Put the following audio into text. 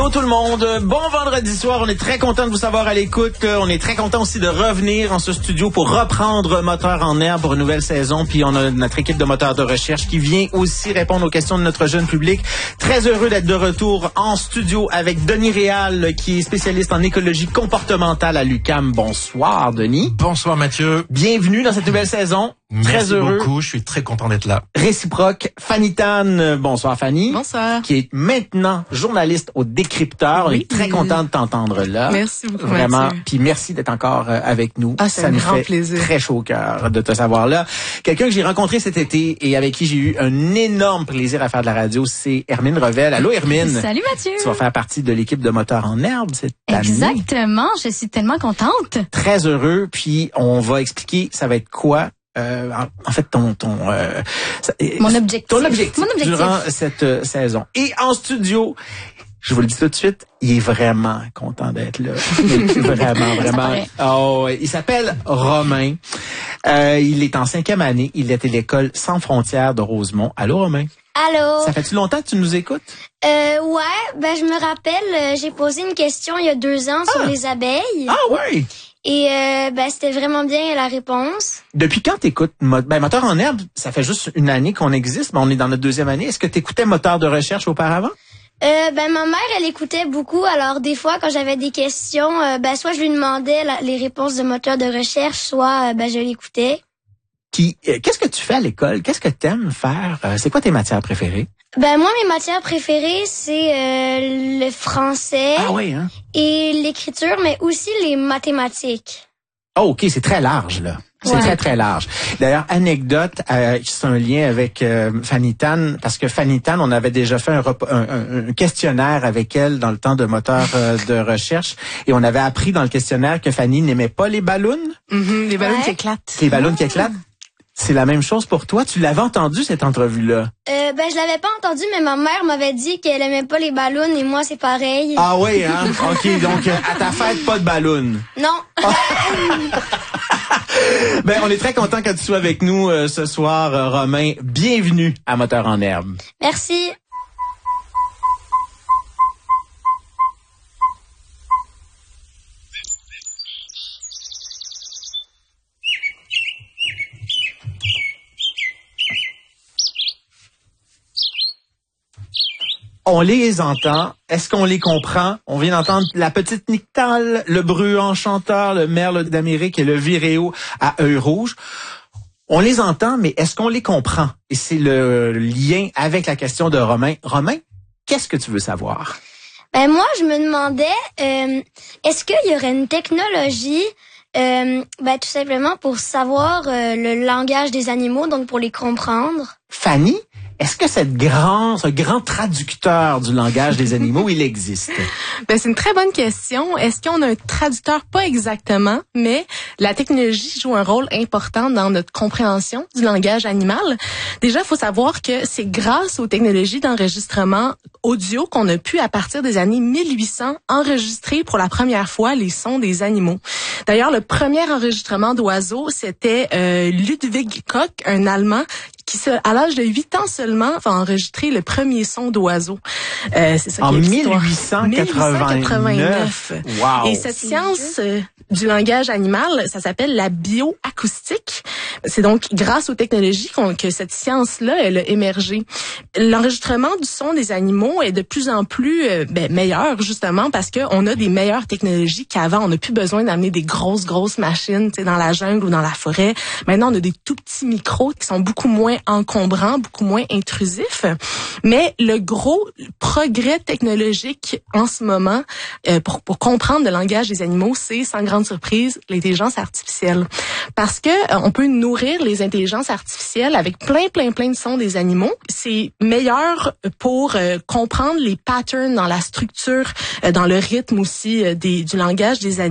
Bonjour tout le monde, bon vendredi soir, on est très content de vous savoir à l'écoute, on est très content aussi de revenir en ce studio pour reprendre Moteur en herbe pour une nouvelle saison, puis on a notre équipe de moteurs de recherche qui vient aussi répondre aux questions de notre jeune public. Très heureux d'être de retour en studio avec Denis Réal qui est spécialiste en écologie comportementale à l'UQAM. Bonsoir Denis. Bonsoir Mathieu. Bienvenue dans cette nouvelle saison. Très Merci heureux. beaucoup, je suis très content d'être là. Réciproque, Fanny Tan. Bonsoir Fanny. Bonsoir. Qui est maintenant journaliste au Décrypteur. On est très content de t'entendre là. Merci beaucoup, vraiment. Mathieu. Puis merci d'être encore avec nous. Ah, c'est Ça un nous grand fait plaisir. très chaud au cœur de te savoir là. Quelqu'un que j'ai rencontré cet été et avec qui j'ai eu un énorme plaisir à faire de la radio, c'est Hermine Revel. Allô Hermine. Salut Mathieu. Tu vas faire partie de l'équipe de Moteur en herbe cette année. Exactement, je suis tellement contente. Très heureux. Puis on va expliquer ça va être quoi. En fait, ton Mon objectif. Ton objectif Mon objectif. durant cette saison. Et en studio, je vous le dis tout de suite, il est vraiment content d'être là. Vraiment. Oh, il s'appelle Romain. Il est en 5e année. Il est à l'école Sans Frontières de Rosemont. Allô, Romain? Allô? Ça fait-tu longtemps que tu nous écoutes? Ouais, je me rappelle, j'ai posé une question il y a 2 ans sur les abeilles. Ah ouais! Et c'était vraiment bien la réponse. Depuis quand t'écoutes Moteur en herbe? Ça fait juste une année qu'on existe, mais on est dans notre 2e année. Est-ce que t'écoutais Moteur de recherche auparavant? Ma mère, elle écoutait beaucoup. Alors, des fois, quand j'avais des questions, soit je lui demandais les réponses de moteur de recherche, soit je l'écoutais. Qu'est-ce que tu fais à l'école? Qu'est-ce que t'aimes faire? C'est quoi tes matières préférées? Moi, mes matières préférées, c'est le français Ah oui, hein? et l'écriture, mais aussi les mathématiques. Oh, OK, c'est très large, là. C'est Ouais. très, très large. D'ailleurs, anecdote, c'est un lien avec Fanny Tan, parce que Fanny Tan, on avait déjà fait un questionnaire avec elle dans le temps de moteur de recherche, et on avait appris dans le questionnaire que Fanny n'aimait pas les ballons. Les ballons Ouais. qui éclatent. Les ballons qui éclatent. C'est la même chose pour toi. Tu l'avais entendu, cette entrevue-là? Je l'avais pas entendu, mais ma mère m'avait dit qu'elle aimait pas les ballons et moi, c'est pareil. Ah oui, hein? OK, donc à ta fête, pas de ballons. Non. On est très content que tu sois avec nous ce soir, Romain. Bienvenue à Moteur en herbe. Merci. On les entend. Est-ce qu'on les comprend? On vient d'entendre la petite Nictale, le bruant chanteur, le merle d'Amérique et le viréo à œil rouge. On les entend, mais est-ce qu'on les comprend? Et c'est le lien avec la question de Romain. Romain, qu'est-ce que tu veux savoir? Moi, je me demandais, est-ce qu'il y aurait une technologie, tout simplement pour savoir le langage des animaux, donc pour les comprendre? Fanny, est-ce que ce grand traducteur du langage des animaux, il existe? C'est une très bonne question. Est-ce qu'on a un traducteur? Pas exactement, mais la technologie joue un rôle important dans notre compréhension du langage animal. Déjà, il faut savoir que c'est grâce aux technologies d'enregistrement audio qu'on a pu, à partir des années 1800, enregistrer pour la première fois les sons des animaux. D'ailleurs, le premier enregistrement d'oiseaux, c'était Ludwig Koch, un Allemand, qui, à l'âge de 8 ans seulement, va enregistrer le premier son d'oiseau. C'est ça En qui est l'histoire. 1889. Wow. Et cette science du langage animal, ça s'appelle la bioacoustique. C'est donc grâce aux technologies que cette science-là, elle a émergé. L'enregistrement du son des animaux est de plus en plus meilleur, justement, parce qu'on a des meilleures technologies qu'avant. On n'a plus besoin d'amener des grosses machines dans la jungle ou dans la forêt. Maintenant, on a des tout petits micros qui sont beaucoup moins encombrants, beaucoup moins intrusifs. Mais le gros progrès technologique en ce moment, pour comprendre le langage des animaux, c'est, sans grande surprise, l'intelligence artificielle. Parce que on peut nourrir les intelligences artificielles avec plein de sons des animaux. C'est meilleur pour comprendre les patterns dans la structure, dans le rythme aussi du langage des animaux.